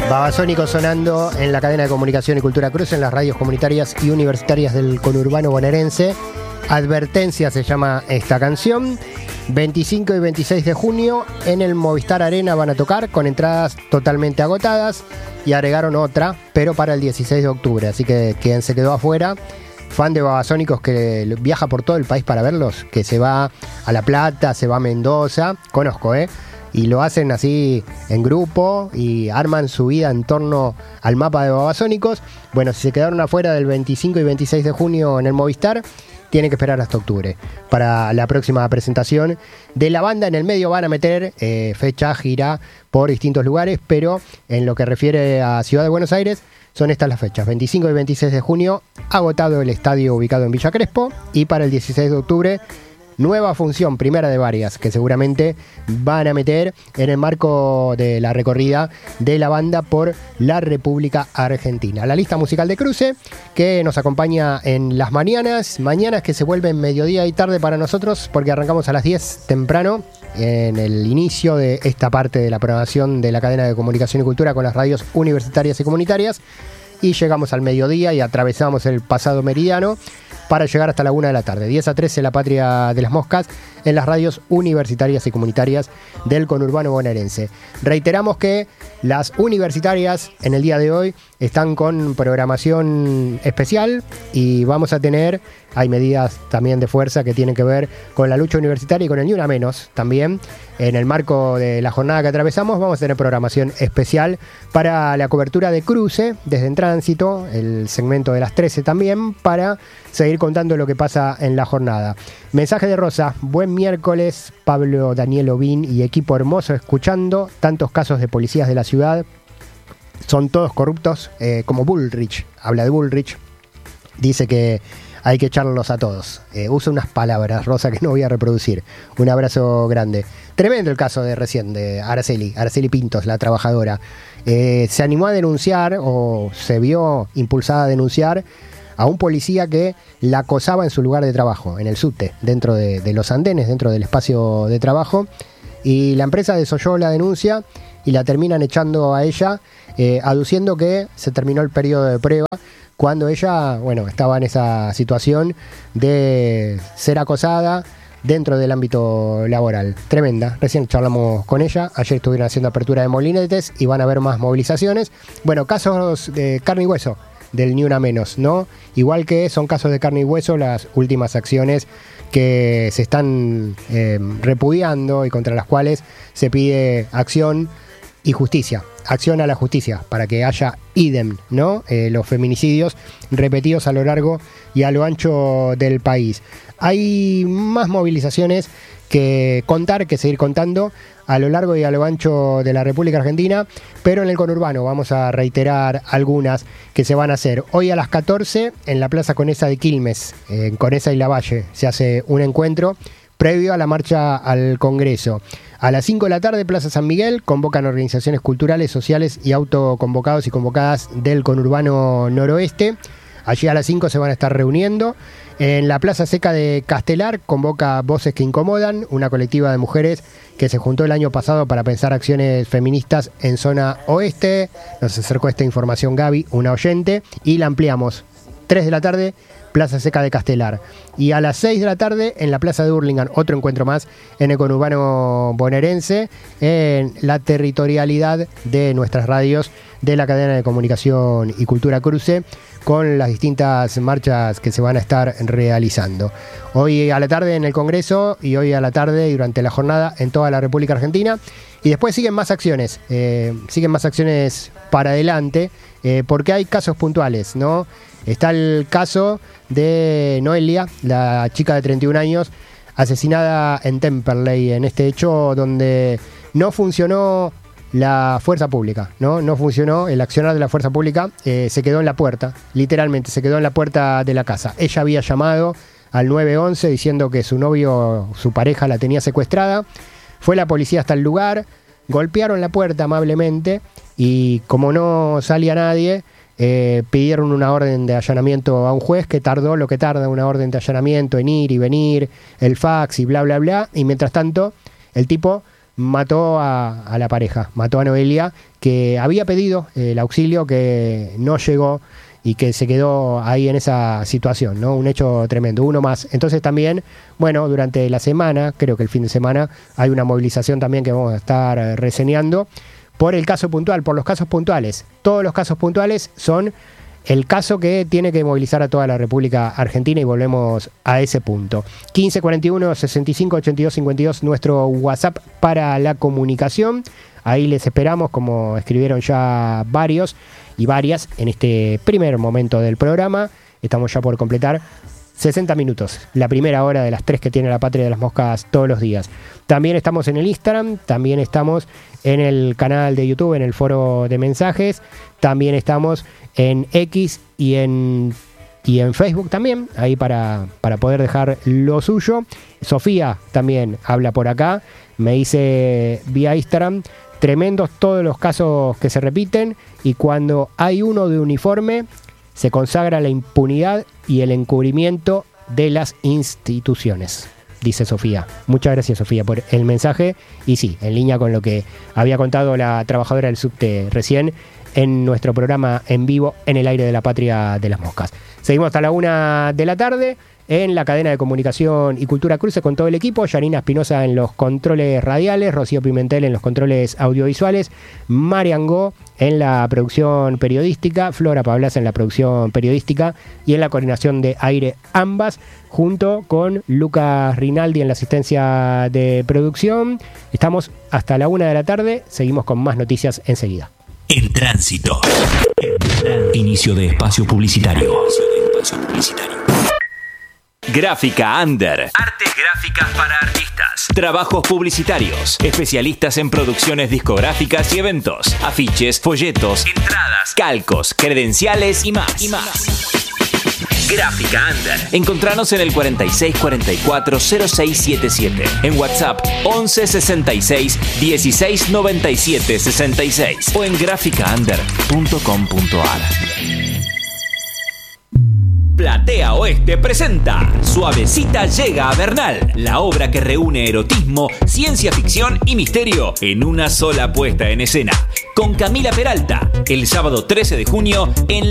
Babasónicos sonando en la cadena de comunicación y cultura Cruz, en las radios comunitarias y universitarias del conurbano bonaerense. Advertencia se llama esta canción. 25 y 26 de junio en el Movistar Arena van a tocar con entradas totalmente agotadas y agregaron otra, pero para el 16 de octubre. Así que quien se quedó afuera, fan de Babasónicos que viaja por todo el país para verlos, que se va a La Plata, se va a Mendoza, conozco, y lo hacen así en grupo y arman su vida en torno al mapa de Babasónicos. Bueno, si se quedaron afuera del 25 y 26 de junio en el Movistar, tienen que esperar hasta octubre para la próxima presentación de la banda. En el medio van a meter fecha, gira por distintos lugares, pero en lo que refiere a Ciudad de Buenos Aires, son estas las fechas: 25 y 26 de junio, agotado el estadio ubicado en Villa Crespo, y para el 16 de octubre, nueva función, primera de varias, que seguramente van a meter en el marco de la recorrida de la banda por la República Argentina. La lista musical de Cruce, que nos acompaña en las mañanas que se vuelven mediodía y tarde para nosotros, porque arrancamos a las 10 temprano, en el inicio de esta parte de la programación de la cadena de comunicación y cultura con las radios universitarias y comunitarias, y llegamos al mediodía y atravesamos el pasado meridiano para llegar hasta la 1 de la tarde. 10 a 13, la patria de las moscas, en las radios universitarias y comunitarias del conurbano bonaerense. Reiteramos que las universitarias en el día de hoy están con programación especial y vamos a tener, hay medidas también de fuerza que tienen que ver con la lucha universitaria y con el Ni Una Menos también. En el marco de la jornada que atravesamos vamos a tener programación especial para la cobertura de Cruce desde En Tránsito, el segmento de las 13 también, para seguir contando lo que pasa en la jornada. Mensaje de Rosa: buen miércoles, Pablo, Daniel Ovín y equipo hermoso escuchando. Tantos casos de policías de la ciudad, son todos corruptos, como Bullrich, habla de Bullrich, dice que hay que echarlos a todos. Usa unas palabras, Rosa, que no voy a reproducir. Un abrazo grande. Tremendo el caso de recién, de Araceli Pintos, la trabajadora. Se animó a denunciar, o se vio impulsada a denunciar, a un policía que la acosaba en su lugar de trabajo, en el subte, dentro de los andenes, dentro del espacio de trabajo. Y la empresa desoyó la denuncia y la terminan echando a ella, aduciendo que se terminó el periodo de prueba, cuando ella, estaba en esa situación de ser acosada dentro del ámbito laboral. Tremenda. Recién charlamos con ella, ayer estuvieron haciendo apertura de molinetes y van a haber más movilizaciones. Casos de carne y hueso del Ni Una Menos, ¿no? Igual que son casos de carne y hueso las últimas acciones que se están repudiando y contra las cuales se pide acción y justicia. Acción a la justicia, para que haya idem, ¿no? Los feminicidios repetidos a lo largo y a lo ancho del país. Hay más movilizaciones que contar, que seguir contando a lo largo y a lo ancho de la República Argentina, pero en el conurbano vamos a reiterar algunas que se van a hacer. Hoy a las 14 en la Plaza Conesa de Quilmes, en Conesa y Lavalle, se hace un encuentro previo a la marcha al Congreso. A las 5 de la tarde, Plaza San Miguel, convocan organizaciones culturales, sociales y autoconvocados y convocadas del conurbano noroeste. Allí a las 5 se van a estar reuniendo. En la Plaza Seca de Castelar convoca Voces que Incomodan, una colectiva de mujeres que se juntó el año pasado para pensar acciones feministas en zona oeste. Nos acercó esta información Gaby, una oyente, y la ampliamos. 3 de la tarde, Plaza Seca de Castelar. Y a las 6 de la tarde en la Plaza de Hurlingham, otro encuentro más en el conurbano bonaerense, en la territorialidad de nuestras radios de la cadena de comunicación y cultura Cruce, con las distintas marchas que se van a estar realizando. Hoy a la tarde en el Congreso y hoy a la tarde y durante la jornada en toda la República Argentina. Y después siguen más acciones para adelante, porque hay casos puntuales, ¿no? Está el caso de Noelia, la chica de 31 años, asesinada en Temperley, en este hecho donde no funcionó la fuerza pública, no funcionó el accionar de la fuerza pública, se quedó en la puerta, literalmente se quedó en la puerta de la casa. Ella había llamado al 911 diciendo que su novio, su pareja, la tenía secuestrada. Fue la policía hasta el lugar, golpearon la puerta amablemente y como no salía nadie, pidieron una orden de allanamiento a un juez, que tardó lo que tarda una orden de allanamiento en ir y venir, el fax y bla bla bla, y mientras tanto el tipo mató a la pareja, mató a Noelia, que había pedido el auxilio, que no llegó y que se quedó ahí en esa situación, ¿no? Un hecho tremendo, uno más. Entonces también, bueno, durante la semana, creo que el fin de semana, hay una movilización también que vamos a estar reseñando por el caso puntual, por los casos puntuales. Todos los casos puntuales son el caso que tiene que movilizar a toda la República Argentina, y volvemos a ese punto. 1541 65 82 52, nuestro WhatsApp para la comunicación. Ahí les esperamos, como escribieron ya varios y varias en este primer momento del programa. Estamos ya por completar 60 minutos, la primera hora de las 3 que tiene la Patria de las Moscas todos los días. También estamos en el Instagram, también estamos en el canal de YouTube, en el foro de mensajes, también estamos en X y en Facebook también, ahí para poder dejar lo suyo. Sofía también habla por acá, me dice vía Instagram: tremendos todos los casos que se repiten, y cuando hay uno de uniforme se consagra la impunidad y el encubrimiento de las instituciones, dice Sofía. Muchas gracias, Sofía, por el mensaje. Y sí, en línea con lo que había contado la trabajadora del subte recién en nuestro programa en vivo en el aire de la Patria de las Moscas. Seguimos hasta la 1 de la tarde en la cadena de comunicación y cultura Cruce con todo el equipo. Yanina Espinosa en los controles radiales, Rocío Pimentel en los controles audiovisuales, Marian Go en la producción periodística, Flora Pablas en la producción periodística y en la coordinación de aire, ambas, junto con Lucas Rinaldi en la asistencia de producción. Estamos hasta la 1 de la tarde, seguimos con más noticias enseguida. En tránsito. Inicio de espacio publicitario. Gráfica Under. Artes gráficas para artistas. Trabajos publicitarios. Especialistas en producciones discográficas y eventos. Afiches, folletos, entradas, calcos, credenciales y más. Gráfica Under. Encontranos en el 4644-0677. En WhatsApp 1166 1697 66 o en graficaunder.com.ar. Platea Oeste presenta Suavecita llega a Bernal, la obra que reúne erotismo, ciencia ficción y misterio en una sola puesta en escena. Con Camila Peralta, el sábado 13 de junio en